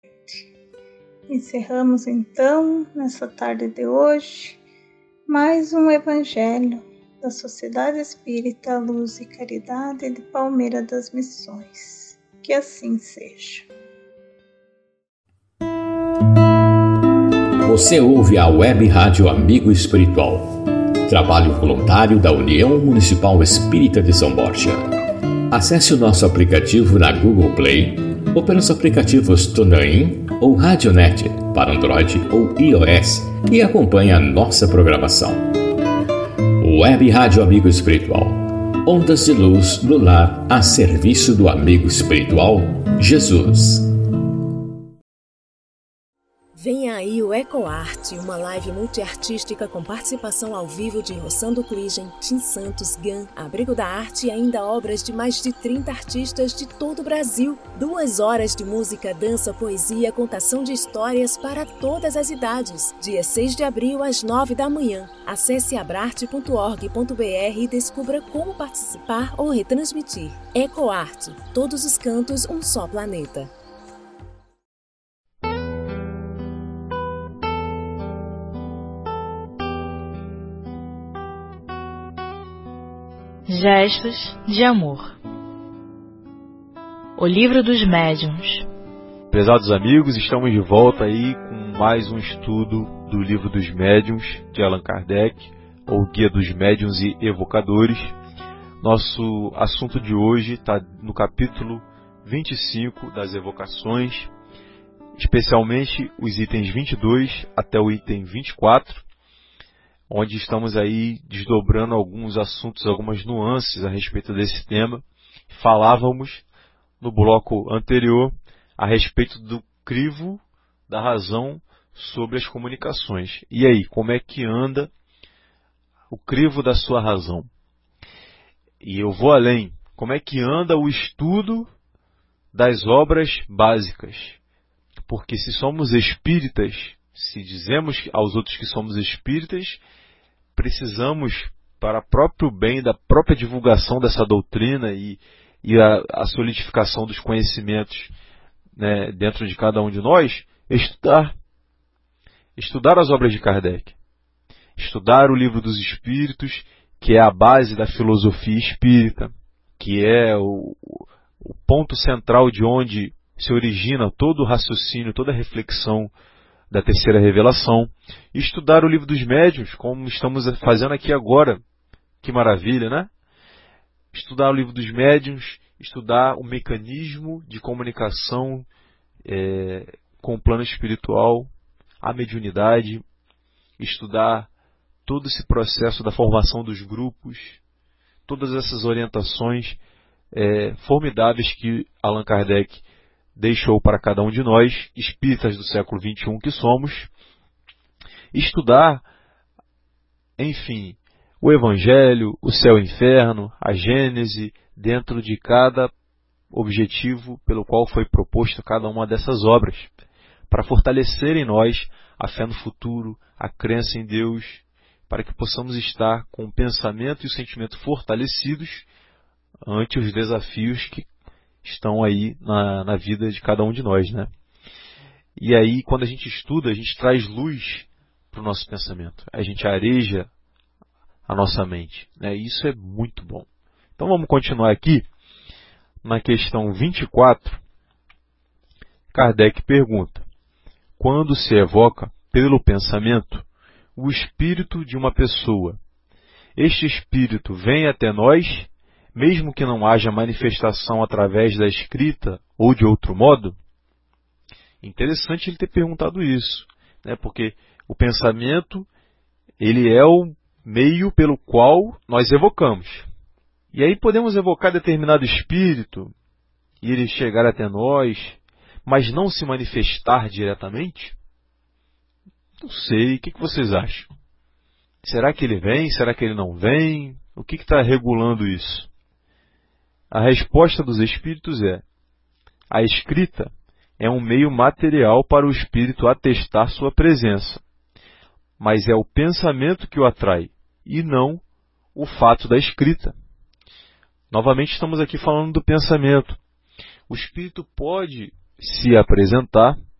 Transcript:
Encerramos então, nessa tarde de hoje, mais um Evangelho da Sociedade Espírita Luz e Caridade de Palmeira das Missões. Que assim seja. Você ouve a Web Rádio Amigo Espiritual, trabalho voluntário da União Municipal Espírita de São Borja. Acesse o nosso aplicativo na Google Play ou pelos aplicativos TuneIn ou Radionet para Android ou iOS e acompanhe a nossa programação. Web Rádio Amigo Espiritual, ondas de luz no lar a serviço do amigo espiritual Jesus. Venha aí o EcoArte, uma live multiartística com participação ao vivo de Rossando Cligem, Tim Santos, Gan, Abrigo da Arte e ainda obras de mais de 30 artistas de todo o Brasil. 2 horas de música, dança, poesia, contação de histórias para todas as idades. Dia 6 de abril, às 9 da manhã. Acesse abrarte.org.br e descubra como participar ou retransmitir. EcoArte, todos os cantos, um só planeta. Gestos de Amor. O Livro dos Médiuns. Prezados amigos, estamos de volta aí com mais um estudo do Livro dos Médiuns de Allan Kardec, ou Guia dos Médiuns e Evocadores. Nosso assunto de hoje está no capítulo 25 das evocações, especialmente os itens 22 até o item 24, onde estamos aí desdobrando alguns assuntos, algumas nuances a respeito desse tema. Falávamos no bloco anterior a respeito do crivo da razão sobre as comunicações. E aí, como é que anda o crivo da sua razão? E eu vou além. Como é que anda o estudo das obras básicas? Porque se somos espíritas, se dizemos aos outros que somos espíritas, precisamos, para o próprio bem da própria divulgação dessa doutrina e a solidificação dos conhecimentos, né, dentro de cada um de nós, estudar as obras de Kardec, estudar o Livro dos Espíritos, que é a base da filosofia espírita, que é o ponto central de onde se origina todo o raciocínio, toda a reflexão da terceira revelação, e estudar o Livro dos Médiuns, como estamos fazendo aqui agora. Que maravilha, né? Estudar o Livro dos Médiuns, estudar o mecanismo de comunicação com o plano espiritual, a mediunidade, estudar todo esse processo da formação dos grupos, todas essas orientações formidáveis que Allan Kardec deixou para cada um de nós, espíritas do século XXI que somos, estudar, enfim, o Evangelho, o céu e o inferno, a Gênese, dentro de cada objetivo pelo qual foi proposto cada uma dessas obras, para fortalecer em nós a fé no futuro, a crença em Deus, para que possamos estar com o pensamento e o sentimento fortalecidos ante os desafios que estão aí na vida de cada um de nós, né? E aí, quando a gente estuda, a gente traz luz para o nosso pensamento. A gente areja a nossa mente, né? E isso é muito bom. Então vamos continuar aqui na questão 24. Kardec pergunta: quando se evoca pelo pensamento o espírito de uma pessoa, este espírito vem até nós, mesmo que não haja manifestação através da escrita ou de outro modo? Interessante ele ter perguntado isso, né? Porque o pensamento, ele é o meio pelo qual nós evocamos. E aí podemos evocar determinado espírito e ele chegar até nós, mas não se manifestar diretamente? Não sei, o que vocês acham? Será que ele vem? Será que ele não vem? O que está regulando isso? A resposta dos espíritos é: a escrita é um meio material para o espírito atestar sua presença, mas é o pensamento que o atrai, e não o fato da escrita. Novamente estamos aqui falando do pensamento. O espírito pode se apresentar